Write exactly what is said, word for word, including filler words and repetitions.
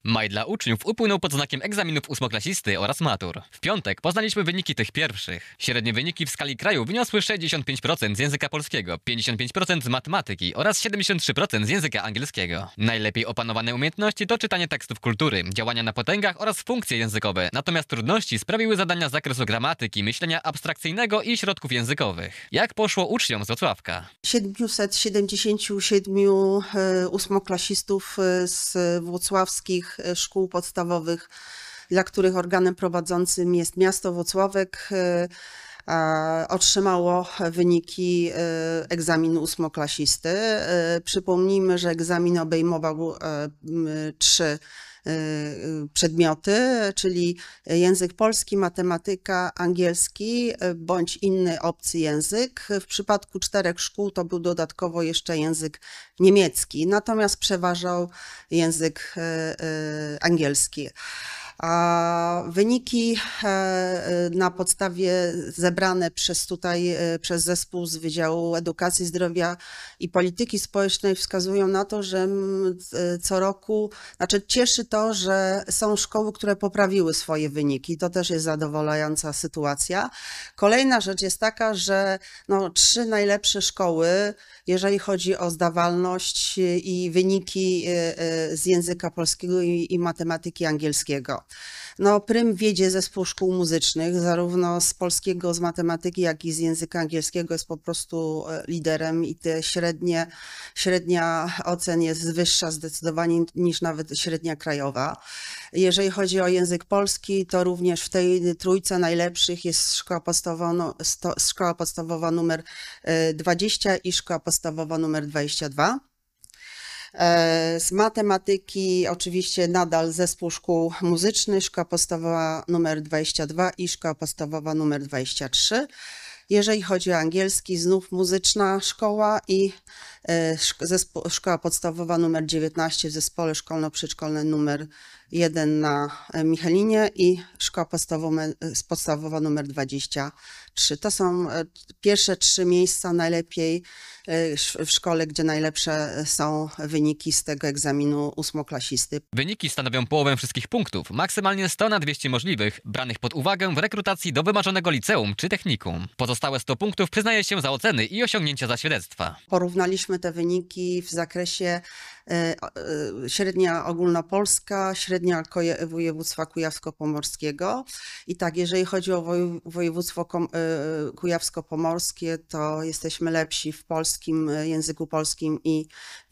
Maj dla uczniów upłynął pod znakiem egzaminów ósmoklasisty oraz matur. W piątek poznaliśmy wyniki tych pierwszych. Średnie wyniki w skali kraju wyniosły sześćdziesiąt pięć procent z języka polskiego, pięćdziesiąt pięć procent z matematyki oraz siedemdziesiąt trzy procent z języka angielskiego. Najlepiej opanowane umiejętności to czytanie tekstów kultury, działania na potęgach oraz funkcje językowe, natomiast trudności sprawiły zadania z zakresu gramatyki, myślenia abstrakcyjnego i środków językowych. Jak poszło uczniom z Wrocławka? siedemset siedemdziesięciu siedmiu ósmoklasistów z włocławskich szkół podstawowych, dla których organem prowadzącym jest miasto Włocławek, otrzymało wyniki egzaminu ósmoklasisty. Przypomnijmy, że egzamin obejmował trzy przedmioty, czyli język polski, matematyka, angielski bądź inny obcy język. W przypadku czterech szkół to był dodatkowo jeszcze język niemiecki, natomiast przeważał język angielski. A wyniki na podstawie zebrane przez tutaj, przez zespół z Wydziału Edukacji, Zdrowia i Polityki Społecznej wskazują na to, że co roku, znaczy cieszy to, że są szkoły, które poprawiły swoje wyniki. To też jest zadowalająca sytuacja. Kolejna rzecz jest taka, że no, trzy najlepsze szkoły, jeżeli chodzi o zdawalność i wyniki z języka polskiego i, i matematyki angielskiego. No, prym wiedzie zespół szkół muzycznych, zarówno z polskiego, z matematyki, jak i z języka angielskiego jest po prostu liderem i te średnie, średnia ocen jest wyższa zdecydowanie niż nawet średnia krajowa. Jeżeli chodzi o język polski, to również w tej trójce najlepszych jest szkoła podstawowa, no, sto, szkoła podstawowa numer dwadzieścia i szkoła podstawowa numer dwadzieścia dwa. Z matematyki oczywiście nadal zespół szkół muzycznych, szkoła podstawowa numer dwadzieścia dwa i szkoła podstawowa numer dwadzieścia trzy. Jeżeli chodzi o angielski, znów muzyczna szkoła i zespół, szkoła podstawowa numer dziewiętnaście w zespole szkolno-przedszkolnym numer jeden na Michelinie i szkoła podstawowa, podstawowa numer dwadzieścia trzy. To są pierwsze trzy miejsca najlepiej w szkole, gdzie najlepsze są wyniki z tego egzaminu ósmoklasisty. Wyniki stanowią połowę wszystkich punktów, maksymalnie sto na dwieście możliwych, branych pod uwagę w rekrutacji do wymarzonego liceum czy technikum. Pozostałe sto punktów przyznaje się za oceny i osiągnięcia za świadectwa. Porównaliśmy te wyniki w zakresie średnia ogólnopolska, średnia województwa kujawsko-pomorskiego. I tak, jeżeli chodzi o województwo kujawsko-pomorskie, to jesteśmy lepsi w polskim, języku polskim i